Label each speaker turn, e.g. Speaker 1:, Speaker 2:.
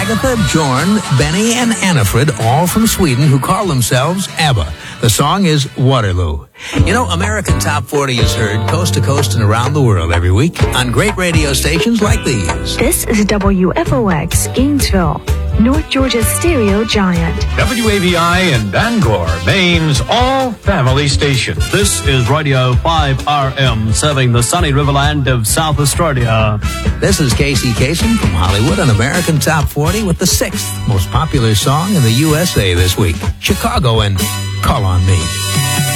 Speaker 1: Agatha, Bjorn, Benny, and Annifrid, all from Sweden, who call themselves ABBA. The song is Waterloo. You know, American Top 40 is heard coast to coast and around the world every week on great radio stations like these.
Speaker 2: This is WFOX, Gainesville, North Georgia's stereo giant.
Speaker 3: WAVI in Bangor, Maine's all-family station.
Speaker 4: This is Radio 5RM, serving the sunny riverland of South Australia.
Speaker 1: This is Casey Kasem from Hollywood on American Top 40 with the 6th most popular song in the USA this week, Chicago and Call on Me.